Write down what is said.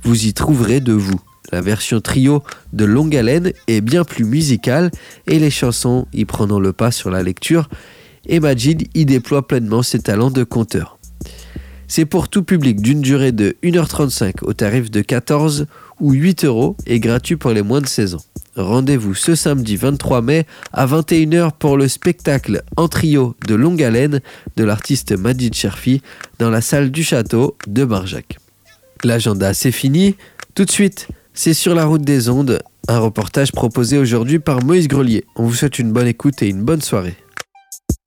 vous y trouverez de vous. La version trio de Longue Haleine est bien plus musicale et les chansons y prenant le pas sur la lecture, et Majid y déploie pleinement ses talents de conteur. C'est pour tout public d'une durée de 1h35 au tarif de 14 ou 8 € et gratuit pour les moins de 16 ans. Rendez-vous ce samedi 23 mai à 21h pour le spectacle en trio de Longue Haleine de l'artiste Majid Cherfi dans la salle du château de Barjac. L'agenda, c'est fini. Tout de suite, c'est Sur la route des ondes, un reportage proposé aujourd'hui par Moïse Grelier. On vous souhaite une bonne écoute et une bonne soirée.